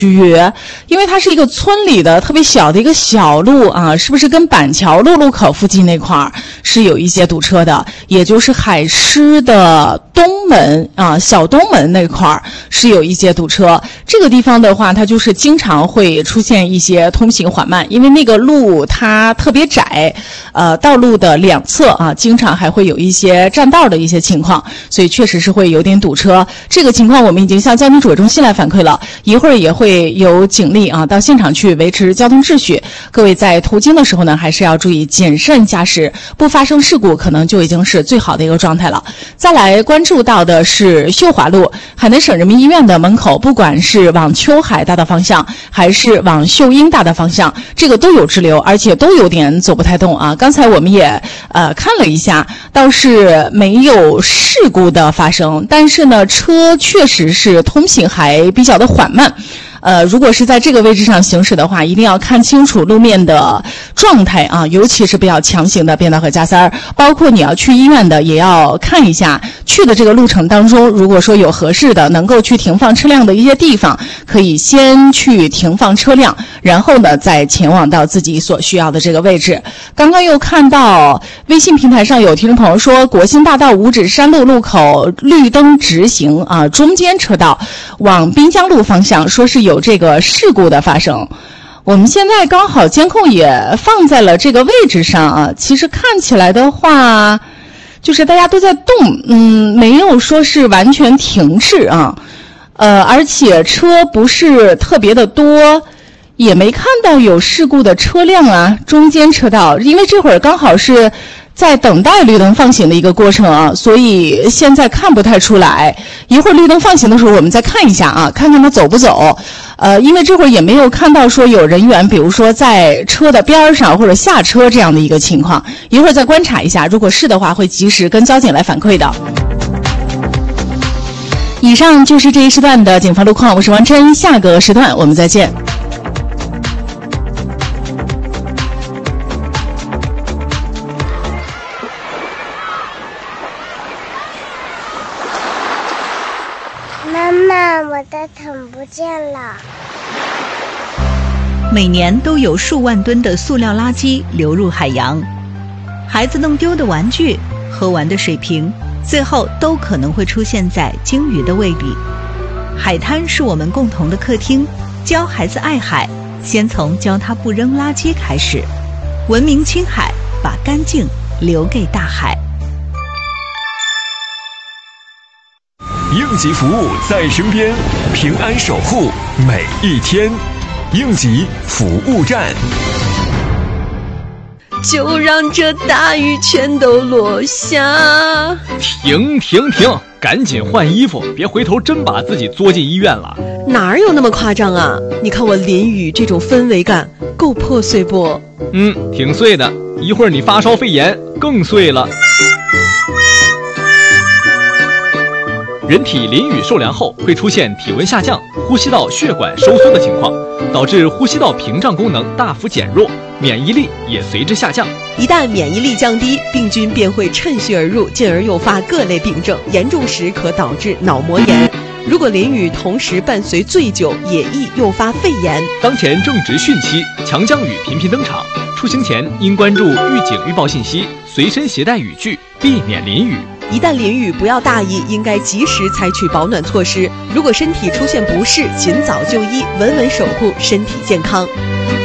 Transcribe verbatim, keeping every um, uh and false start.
因为它是一个村里的特别小的一个小路啊，是不是跟板桥路路口附近那块儿是有一些堵车的？也就是海狮的东门啊，小东门那块儿是有一些堵车。这个地方的话，它就是经常会出现一些通行缓慢，因为那个路它特别窄，呃，道路的两侧啊，经常还会有一些占道的一些情况，所以确实是会有点堵车。这个情况我们已经向交通指挥中心来反馈了，一会儿也会有警力啊到现场去维持交通秩序。各位在途经的时候呢，还是要注意谨慎驾驶，不发生事故可能就已经是最好的一个状态了。再来关注到的是秀华路，海南省人民医院的门口，不管是往秋海大道方向还是往秀英大道方向，这个都有滞留，而且都有点走不太动啊。刚才我们也呃看了一下，倒是没有事故的发生，但是呢车确实是通行还比较的缓慢。呃，如果是在这个位置上行驶的话，一定要看清楚路面的状态啊，尤其是不要强行的变道和加塞儿。包括你要去医院的，也要看一下去的这个路程当中，如果说有合适的能够去停放车辆的一些地方，可以先去停放车辆，然后呢再前往到自己所需要的这个位置。刚刚又看到微信平台上有听众朋友说，国兴大道五指山路路口绿灯直行啊，中间车道往滨江路方向，说是有有这个事故的发生。我们现在刚好监控也放在了这个位置上啊，其实看起来的话就是大家都在动，嗯，没有说是完全停滞啊，呃，而且车不是特别的多，也没看到有事故的车辆啊。中间车道，因为这会儿刚好是在等待绿灯放行的一个过程啊，所以现在看不太出来。一会儿绿灯放行的时候，我们再看一下啊，看看它走不走。呃，因为这会儿也没有看到说有人员，比如说在车的边上或者下车这样的一个情况。一会儿再观察一下，如果是的话，会及时跟交警来反馈的。以上就是这一时段的警方路况，我是王琛，下个时段我们再见。 妈妈，我的桶不见了。 每年都有数万吨的塑料垃圾流入海洋，孩子弄丢的玩具、喝完的水瓶，最后都可能会出现在鲸鱼的胃里。海滩是我们共同的客厅，教孩子爱海，先从教他不扔垃圾开始。文明青海，把干净留给大海。 应急服务在身边，平安守护每一天。应急服务站。 就让这大雨全都落下。 停停停，赶紧换衣服，别回头真把自己作进医院了。 哪有那么夸张啊？你看我淋雨这种氛围感够破碎不？ 嗯，挺碎的，一会儿你发烧肺炎更碎了。人体淋雨受凉后会出现体温下降、呼吸道血管收缩的情况，导致呼吸道屏障功能大幅减弱，免疫力也随之下降。 一旦免疫力降低，病菌便会趁虚而入，进而诱发各类病症，严重时可导致脑膜炎。如果淋雨同时伴随醉酒，也易诱发肺炎。 当前正值汛期，强降雨频频登场，出行前应关注预警预报信息，随身携带雨具，避免淋雨。 一旦淋雨，不要大意，应该及时采取保暖措施。如果身体出现不适，尽早就医，稳稳守护身体健康。